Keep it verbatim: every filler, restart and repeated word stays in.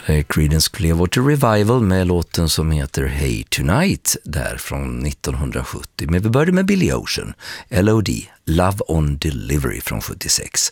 Creedence Clearwater Revival med låten som heter Hey Tonight där från nittonhundrasjuttio. Men vi började med Billy Ocean, L O D, Love on Delivery från sjuttiosex.